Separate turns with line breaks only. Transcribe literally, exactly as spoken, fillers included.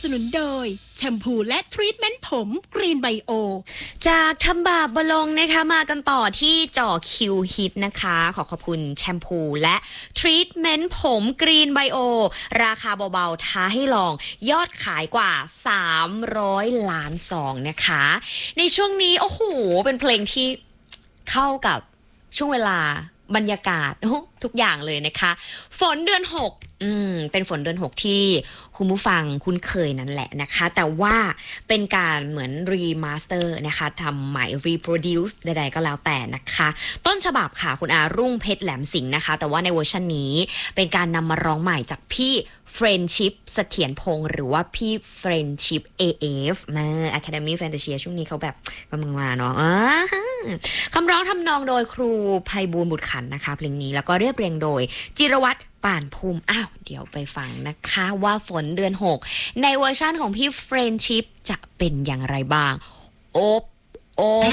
นุนโดยแชมพูและทรีทเมนต์ผมกรีนไบโอ
จากทำบาปบลงนะคะมากันต่อที่จ่อคิวฮิตนะคะขอขอบคุณแชมพูและทรีทเมนต์ผมกรีนไบโอราคาเบาๆท้าให้ลองยอดขายกว่าสามร้อยล้านซองนะคะในช่วงนี้โอ้โหเป็นเพลงที่เข้ากับช่วงเวลาบรรยากาศทุกอย่างเลยนะคะฝนเดือนหกอืมเป็นฝนเดือนหกที่คุณผู้ฟังคุ้นเคยนั่นแหละนะคะแต่ว่าเป็นการเหมือนรีมาสเตอร์นะคะทำใหม่รีโปรดิวซ์ใดๆก็แล้วแต่นะคะต้นฉบับค่ะคุณอารุ่งเพชรแหลมสิงห์นะคะแต่ว่าในเวอร์ชันนี้เป็นการนำมาร้องใหม่จากพี่เฟรนชิพเสถียรพงษ์หรือว่าพี่เฟรนชิพ เอ เอฟ นะ Academy Fantasia ช่วงนี้เขาแบบกำลังมาเนาะคำร้องทำนองโดยครูไพบูลย์บุตรขันนะคะเพลงนี้แล้วก็เรียบเรียงโดยจิรวัตรป่านภูมิอ้าวเดี๋ยวไปฟังนะคะว่าฝนเดือนหกในเวอร์ชั่นของพี่เฟรนชิพจะเป็นอย่างไรบ้างโอบโอบ